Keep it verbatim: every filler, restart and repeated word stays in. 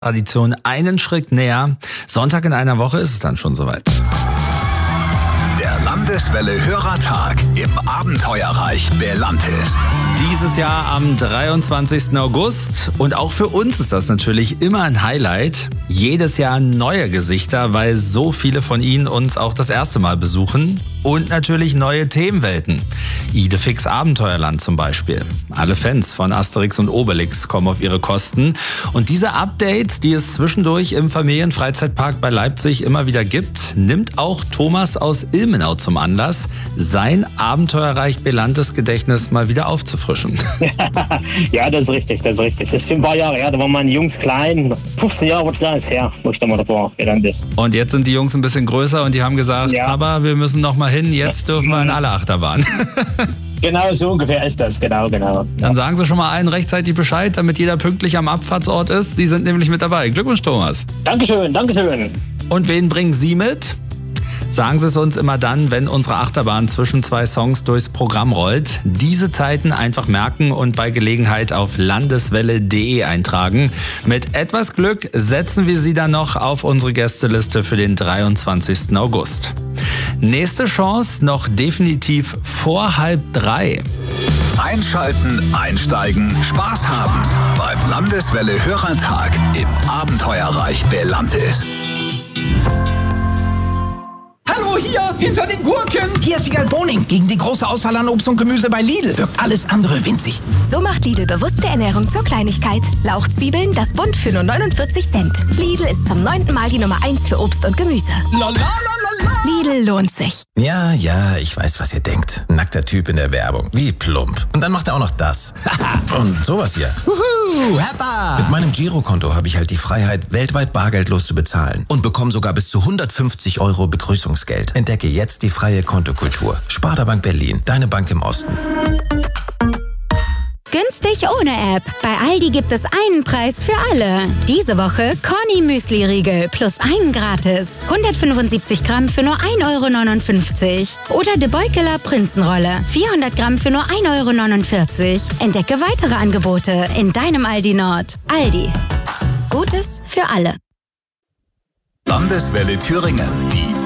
Tradition einen Schritt näher. Sonntag in einer Woche ist es dann schon soweit. Der Landeswelle Hörertag im Abenteuerreich Belantis. Dieses Jahr am dreiundzwanzigsten August. Und auch für uns ist das natürlich immer ein Highlight. Jedes Jahr neue Gesichter, weil so viele von ihnen uns auch das erste Mal besuchen. Und natürlich neue Themenwelten. Idefix Abenteuerland zum Beispiel. Alle Fans von Asterix und Obelix kommen auf ihre Kosten. Und diese Updates, die es zwischendurch im Familienfreizeitpark bei Leipzig immer wieder gibt, nimmt auch Thomas aus Ilmenau zum Anlass, sein Abenteuerreich Belantis Gedächtnis mal wieder aufzufrischen. Ja, das ist richtig, das ist richtig. Das ist schon ein paar Jahre her, da waren meine Jungs klein. fünfzehn Jahre wird es da ist her, wo ich da mal davor gelandet ist. Und jetzt sind die Jungs ein bisschen größer und die haben gesagt, Ja. aber wir müssen noch mal hin, jetzt dürfen wir in alle Achterbahnen. Genau so ungefähr ist das, genau, genau. Dann sagen Sie schon mal allen rechtzeitig Bescheid, damit jeder pünktlich am Abfahrtsort ist. Sie sind nämlich mit dabei. Glückwunsch, Thomas. Dankeschön, Dankeschön. Und wen bringen Sie mit? Sagen Sie es uns immer dann, wenn unsere Achterbahn zwischen zwei Songs durchs Programm rollt. Diese Zeiten einfach merken und bei Gelegenheit auf landeswelle punkt de eintragen. Mit etwas Glück setzen wir Sie dann noch auf unsere Gästeliste für den dreiundzwanzigsten August. Nächste Chance noch definitiv vor halb drei. Einschalten, einsteigen, Spaß haben beim Landeswelle Hörertag im Abenteuerreich Belantis. Hallo hier, hinter den Gurken. Hier ist Wiegald Boning. Gegen die große Auswahl an Obst und Gemüse bei Lidl wirkt alles andere winzig. So macht Lidl bewusste Ernährung zur Kleinigkeit. Lauchzwiebeln, das Bund für nur neunundvierzig Cent. Lidl ist zum neunten Mal die Nummer eins für Obst und Gemüse. La la la la la. Lidl lohnt sich. Ja, ja, ich weiß, was ihr denkt. Nackter Typ in der Werbung. Wie plump. Und dann macht er auch noch das. Und sowas hier. Wuhu, Heppa. Mit meinem Girokonto habe ich halt die Freiheit, weltweit bargeldlos zu bezahlen. Und bekomme sogar bis zu hundertfünfzig Euro Begrüßungsgeld. Entdecke jetzt die freie Kontokultur. Sparda-Bank Berlin, deine Bank im Osten. Günstig ohne App. Bei Aldi gibt es einen Preis für alle. Diese Woche Corny Müsli-Riegel plus einen gratis. hundertfünfundsiebzig Gramm für nur ein Euro neunundfünfzig. Oder De Beukeler Prinzenrolle. vierhundert Gramm für nur ein Euro neunundvierzig. Entdecke weitere Angebote in deinem Aldi Nord. Aldi. Gutes für alle. Landeswelle Thüringen, die